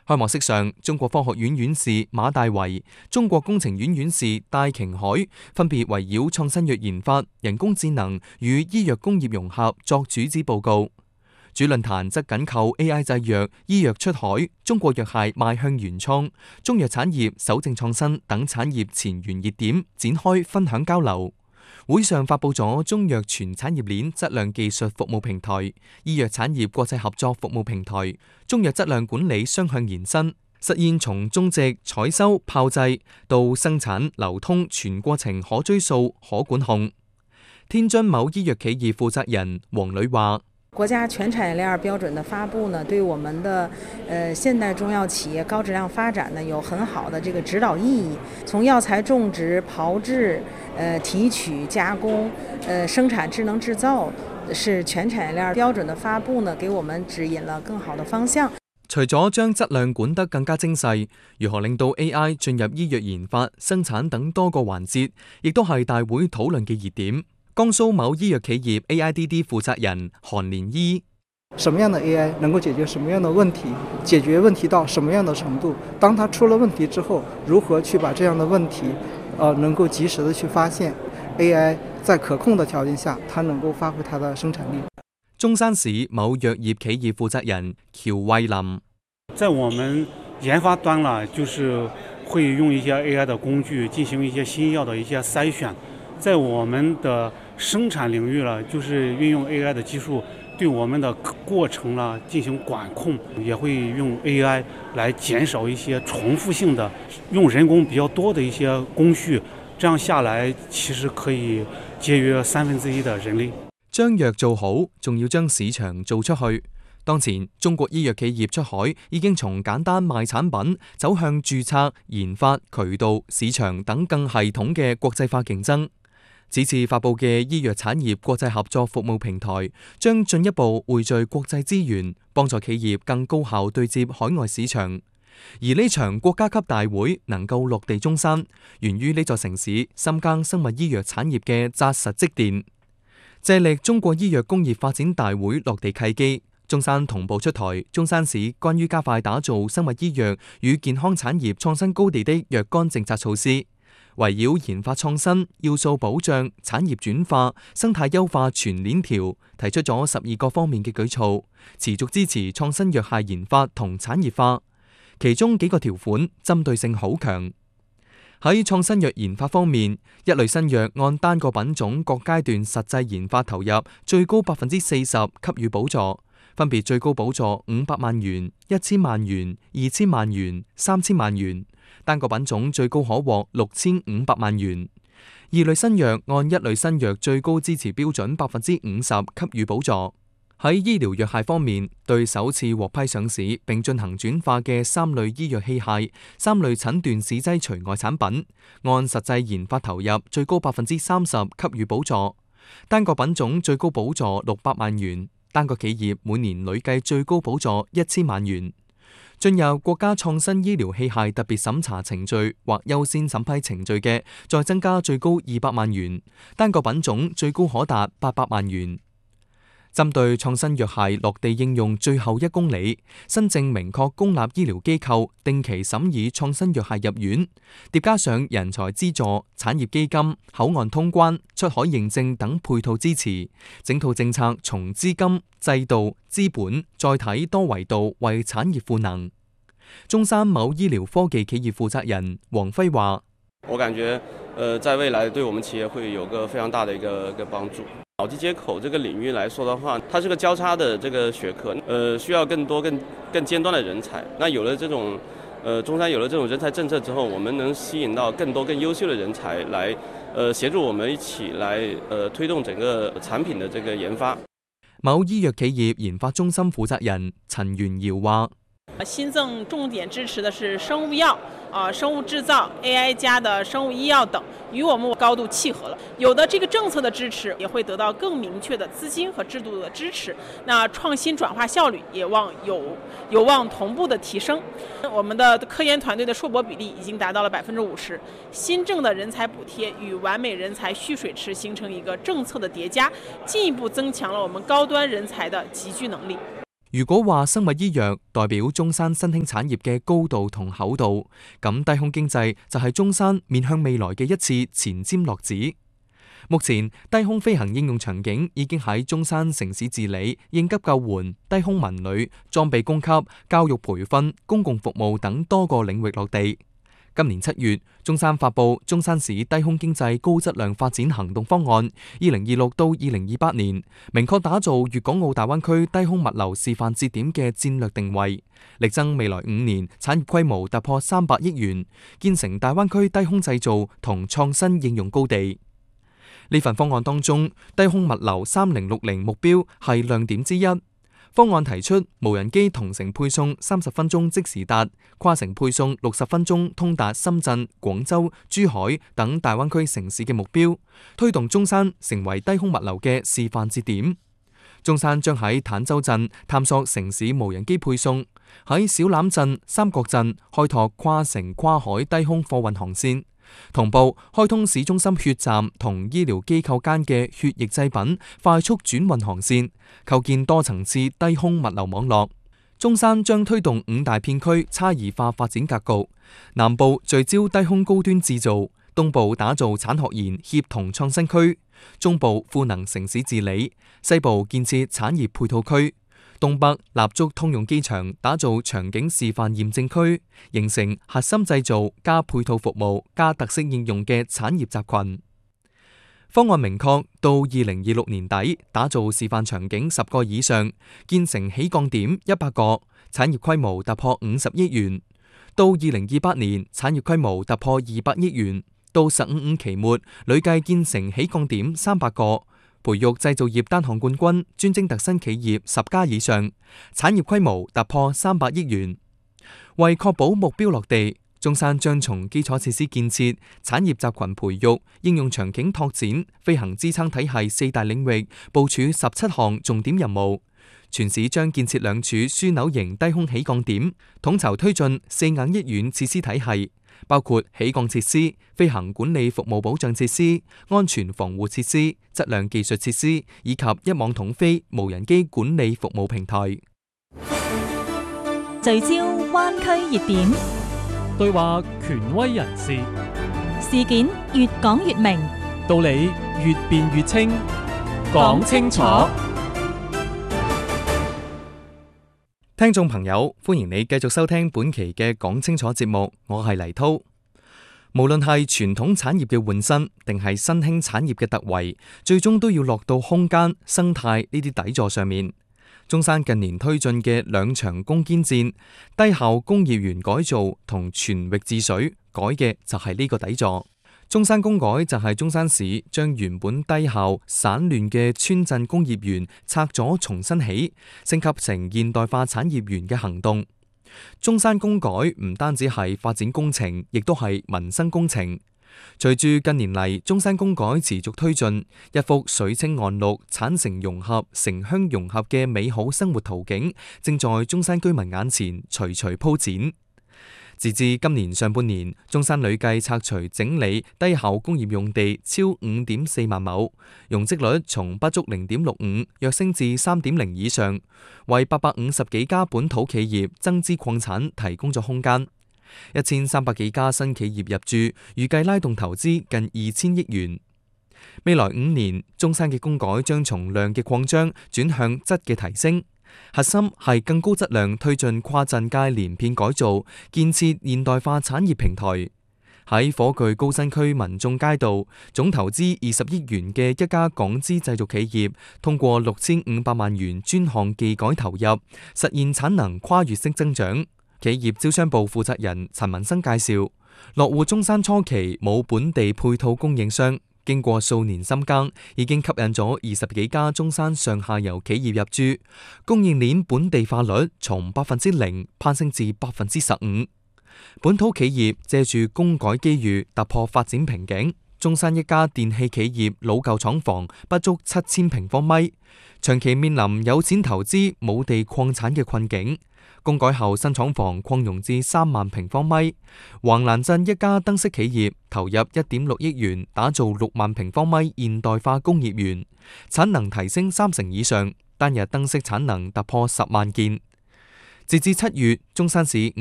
開幕式上，中國科學院院士馬大為、中國工程院院士戴瓊海分別圍繞創新藥研發、人工智能與醫藥工業融合作主旨報告。主論壇則緊扣 AI 製藥、醫藥出海、中國藥械邁向原創、中藥產業守正創新等產業前沿熱點展開分享交流。會上發佈咗中藥全產業鏈質量技術服務平台、醫藥產業國際合作服務平台、中藥質量管理雙向延伸，實現從種植、採收、炮製到生產、流通全過程可追溯、可管控。天津某醫藥企業負責人黃磊話： 國家全產業鏈標準的發布呢，對我們的現代中藥企業高質量發展呢有很好的這個指導意義。從藥材種植、炮製、提取、加工、生產、智能製造，是全產業鏈標準的發布呢，給我們指引了更好的方向。 除咗將質量管得更加精細，如何令到 AI 進入醫藥研發、生產等多個環節，亦都係大會討論嘅熱點。江蘇某醫藥企業 AIDD 負責人韓連依： 什麼樣的 AI 能夠解決什麼樣的問題？解決問題到什麼樣的程度？當它出了問題之後，如何去把這樣的問題，能夠及時的去發現 ？AI 在可控的條件下，它能夠發揮它的生產力。 中山市某藥業企業負責人喬慧林： 在我們研發端啦，就是會用一些 AI 的工具進行一些新藥的一些篩選。在我們的生產領域了，就是運用 AI 的技術對我們的過程了進行管控，也會用 AI 來減少一些重複性的用人工比較多的一些工序，這樣下來其實可以節約1/3的人力。 將藥做好，仲要將市場做出去。當前中國醫藥企業出海已經從簡單賣產品走向註冊、研發、渠道、市場等更系統嘅國際化競爭。此次發佈嘅醫藥產業國際合作服務平台，將進一步匯聚國際資源，幫助企業更高效對接海外市場。而呢場國家級大會能夠落地中山，源於呢座城市深耕生物醫藥產業嘅紮實積澱。借力中國醫藥工業發展大會落地契機，中山同步出台中山市關於加快打造生物醫藥與健康產業創新高地的若干政策措施。圍繞研發創新、要素保障、產業轉化、生態優化全鏈條，提出咗12個方面嘅舉措，持續支持創新藥械研發同產業化。其中幾個條款針對性好強。喺創新藥研發方面，一類新藥按單個品種各階段實際研發投入最高40%給予補助，分別最高補助500萬元、1000萬元、2000萬元、3000萬元。單個品種最高可獲6500萬元。二類新藥按一類新藥最高支持標準50%給予補助。喺醫療藥械方面，對首次獲批上市並進行轉化嘅3類醫藥器械、3類診斷試劑除外產品，按實際研發投入最高30%給予補助。單個品種最高補助600萬元，單個企業每年累計最高補助1000萬元。進入國家創新醫療器械特別審查程序或優先審批程序嘅，再增加最高200萬元，單個品種最高可達800萬元。針對創新藥械落地應用最後1公里，新政明確公立醫療機構定期審議創新藥械入院，疊加上人才資助、產業基金、口岸通關、出海認證等配套支持，整套政策從資金、制度、資本、載體多維度為產業賦能。中山某醫療科技企業負責人黃輝話： 我感覺在未來對我們企業會有個非常大的一個幫助。腦機接口這個領域來說的話，它是個交叉的這個學科，需要更多更尖端的人才。那有了這種中山有了這種人才政策之後，我們能吸引到更多更優秀的人才來協助我們一起來推動整個產品的這個研發。 某醫藥企業研發中心負責人陳元堯話： 新政重點支持的是生物藥、生物製造、AI 加的生物醫藥等，與我們高度契合了。有的這個政策的支持，也會得到更明確的資金和制度的支持。那創新轉化效率也有望同步的提升。我們的科研團隊的碩博比例已經達到了50%。新政的人才補貼與完美人才蓄水池形成一個政策的疊加，進一步增強了我們高端人才的集聚能力。 如果話生物醫藥代表中山新興產業嘅高度同厚度，咁低空經濟就係中山面向未來嘅一次前瞻落子。目前低空飛行應用場景已經喺中山城市治理、應急救援、低空文旅、裝備供給、教育培訓、公共服務等多個領域落地。今年7月，中山發布中山市低空經濟高質量發展行動方案，2026到2028年，明確打造粵港澳大灣區低空物流示範節點嘅戰略定位，力爭未來5年產業規模突破300億元，建成大灣區低空製造同創新應用高地。呢份方案當中，低空物流3060目標係亮點之一。方案提出無人機同城配送30分鐘即時達，跨城配送60分鐘通達深圳、廣州、珠海等大灣區城市嘅目標，推動中山成為低空物流嘅示範節點。中山將喺坦洲鎮探索城市無人機配送，喺小欖鎮、三角鎮開拓跨城跨海低空貨運航線。同步開通市中心血站同醫療機構間嘅血液製品快速轉運航線，構建多層次低空物流網絡。中山將推動5大片區差異化發展格局，南部聚焦低空高端製造，東部打造產學研協同創新區，中部賦能城市治理，西部建設產業配套區，東北立足通用機場，打造場景示範驗證區，形成核心製造加配套服務加特色應用嘅產業集群。方案明確到2026年底，打造示範場景10個以上，建成起降點100個，產業規模突破50億元。到2028年，產業規模突破200億元。到15期末，累計建成起降點300個。培育製造業單項冠軍、專精特新企業10家以上，產業規模突破300億元。為確保目標落地，中山將從基礎設施建設、產業集群培育、應用場景拓展、飛行支撐體系4大領域部署17項重點任務。全市將建設2處樞紐型低空起降點，統籌推進4硬1軟設施體系，包括起降設施、飛行管理服務保障設施、安全防護設施、質量技術設施，以及一網統飛無人機管理服務平台。 聚焦灣區熱點， 對話權威人士， 事件越講越明， 道理越辯越清，講清楚。 聽眾朋友，歡迎你繼續收聽本期嘅講清楚節目，我係黎濤。無論係傳統產業嘅換新，定係新興產業嘅突圍，最終都要落到空間、生態呢啲底座上面。中山近年推進嘅2場攻堅戰，低效工業園改造同全域治水，改嘅就係呢個底座。中山工改就係中山市將原本低效散亂嘅村鎮工業園拆咗重新起，升級成現代化產業園嘅行動。中山工改唔單止係發展工程，亦都係民生工程。隨住近年嚟中山工改持續推進，一幅水清岸綠、產城融合、城鄉融合嘅美好生活圖景，正在中山居民眼前徐徐鋪展。截至今年上半年，中山累計拆除整理低效工業用地超 5.4 萬畝，容積率從不足 0.65 躍升至 3.0 以上，為850幾家本土企業增資擴產提供咗空間。1300幾家新企業入駐，預計拉動投資近2000億元。未來5年，中山嘅工改將從量嘅擴張轉向質嘅提升。核心係更高質量推進跨鎮界連片改造，建設現代化產業平台。喺火炬高新區民眾街道，總投資20億元嘅一家港資製造企業，通過6500萬元專項技改投入，實現產能跨越式增長。企業招商部負責人陳文生介紹，落戶中山初期冇本地配套供應商。經過數年深耕，已經吸引咗20幾家中山上下游企業入駐，供應鏈本地化率從0%攀升至15%。本土企業借住工改機遇突破發展瓶頸。中山一家電器企業老舊廠房不足7000平方米，長期面臨有錢投資冇地擴產嘅困境。工改後新廠房擴容至3萬平方米。橫欄鎮一家燈飾企業投入1.6億元打造6萬平方米現代化工業園，產能提升30%以上， 單日燈飾產能突破10萬件。截至7月，中山市